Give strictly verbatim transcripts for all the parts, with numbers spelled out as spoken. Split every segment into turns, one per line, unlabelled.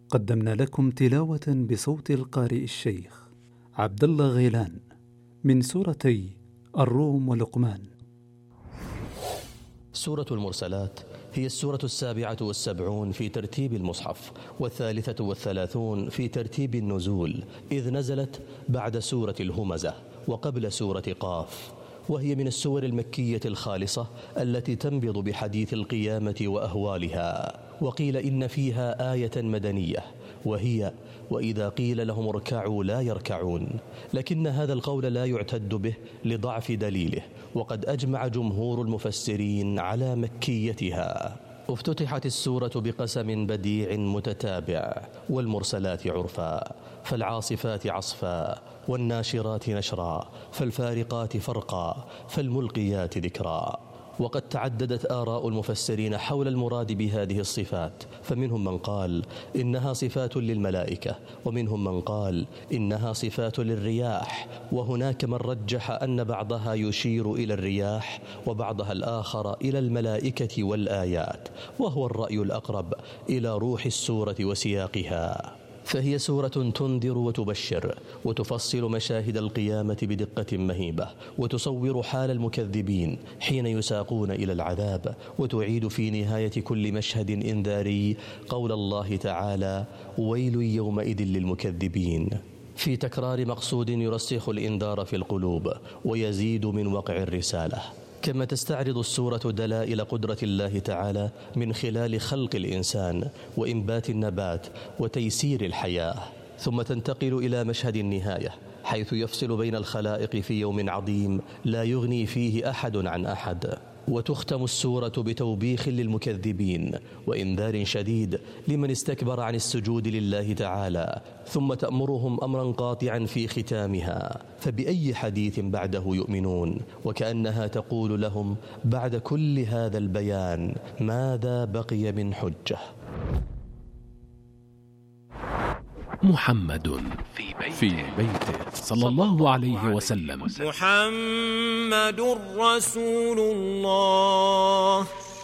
قدمنا لكم تلاوة بصوت القارئ الشيخ عبد الله غيلان من سورتي الروم ولقمان.
سورة المرسلات هي السورة السابعة والسبعون في ترتيب المصحف، والثالثة والثلاثون في ترتيب النزول، إذ نزلت بعد سورة الهمزة وقبل سورة قاف، وهي من السور المكية الخالصة التي تنبض بحديث القيامة وأهوالها. وقيل إن فيها آية مدنية وهي وإذا قيل لهم اركعوا لا يركعون، لكن هذا القول لا يعتد به لضعف دليله، وقد أجمع جمهور المفسرين على مكيتها. افتتحت السورة بقسم بديع متتابع: والمرسلات عرفا، فالعاصفات عصفا، والناشرات نشرا، فالفارقات فرقا، فالملقيات ذكرا. وقد تعددت آراء المفسرين حول المراد بهذه الصفات، فمنهم من قال إنها صفات للملائكة، ومنهم من قال إنها صفات للرياح، وهناك من رجح أن بعضها يشير إلى الرياح وبعضها الآخر إلى الملائكة والآيات، وهو الرأي الأقرب إلى روح السورة وسياقها. فهي سورة تنذر وتبشر وتفصل مشاهد القيامة بدقة مهيبة، وتصور حال المكذبين حين يساقون إلى العذاب، وتعيد في نهاية كل مشهد إنذاري قول الله تعالى: ويل يومئذ للمكذبين، في تكرار مقصود يرسخ الإنذار في القلوب ويزيد من وقع الرسالة. كما تستعرض السورة دلائل قدرة الله تعالى من خلال خلق الإنسان وإنبات النبات وتيسير الحياة، ثم تنتقل إلى مشهد النهاية حيث يفصل بين الخلائق في يوم عظيم لا يغني فيه أحد عن أحد. وتختم السورة بتوبيخ للمكذبين وإنذار شديد لمن استكبر عن السجود لله تعالى، ثم تأمرهم أمرا قاطعا في ختامها: فبأي حديث بعده يؤمنون؟ وكأنها تقول لهم بعد كل هذا البيان ماذا بقي من حجة؟
محمد في بيته, في بيته صلى الله عليه وسلم.
محمد رسول الله.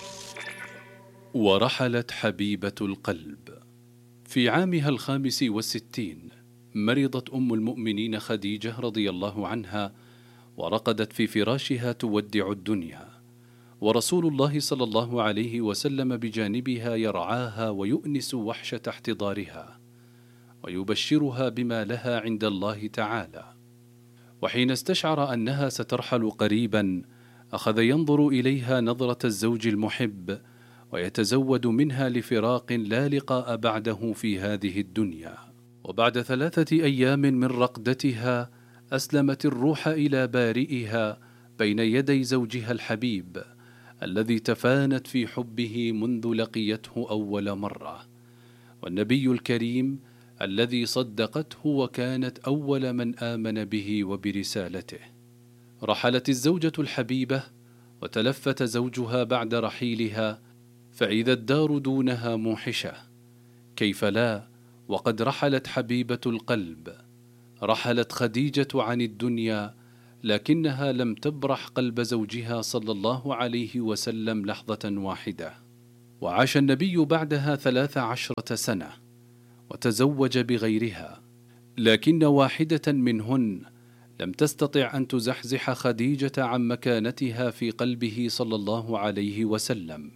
ورحلت حبيبة القلب. في عامها الخامس والستين مرضت أم المؤمنين خديجة رضي الله عنها، ورقدت في فراشها تودع الدنيا، ورسول الله صلى الله عليه وسلم بجانبها يرعاها ويؤنس وحشة احتضارها، ويبشرها بما لها عند الله تعالى. وحين استشعر أنها سترحل قريبا أخذ ينظر إليها نظرة الزوج المحب، ويتزود منها لفراق لا لقاء بعده في هذه الدنيا. وبعد ثلاثة أيام من رقدتها أسلمت الروح إلى بارئها بين يدي زوجها الحبيب الذي تفانت في حبه منذ لقيته أول مرة، والنبي الكريم الذي صدقته وكانت أول من آمن به وبرسالته. رحلت الزوجة الحبيبة وتلفت زوجها بعد رحيلها، فإذا الدار دونها موحشة. كيف لا وقد رحلت حبيبة القلب. رحلت خديجة عن الدنيا، لكنها لم تبرح قلب زوجها صلى الله عليه وسلم لحظة واحدة. وعاش النبي بعدها ثلاث عشرة سنة وتزوج بغيرها، لكن واحدة منهن لم تستطع أن تزحزح خديجة عن مكانتها في قلبه صلى الله عليه وسلم،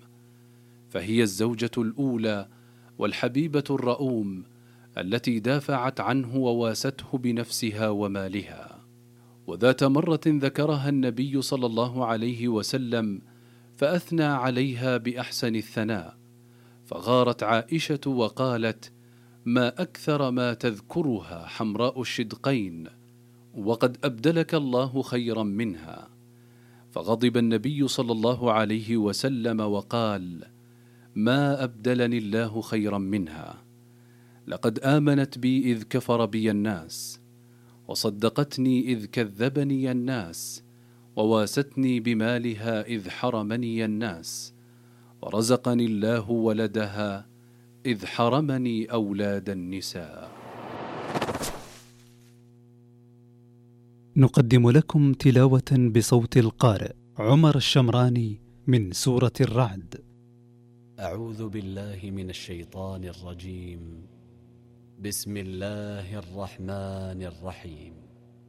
فهي الزوجة الأولى والحبيبة الرؤوم التي دافعت عنه وواسته بنفسها ومالها. وذات مرة ذكرها النبي صلى الله عليه وسلم فأثنى عليها بأحسن الثناء، فغارت عائشة وقالت: ما أكثر ما تذكرها حمراء الشدقين، وقد أبدلك الله خيرا منها. فغضب النبي صلى الله عليه وسلم وقال: ما أبدلني الله خيرا منها، لقد آمنت بي إذ كفر بي الناس، وصدقتني إذ كذبني الناس، وواستني بمالها إذ حرمني الناس، ورزقني الله ولدها إذ حرمني أولاد النساء.
نقدم لكم تلاوة بصوت القارئ عمر الشمراني من سورة الرعد.
أعوذ بالله من الشيطان الرجيم.
بسم الله الرحمن الرحيم.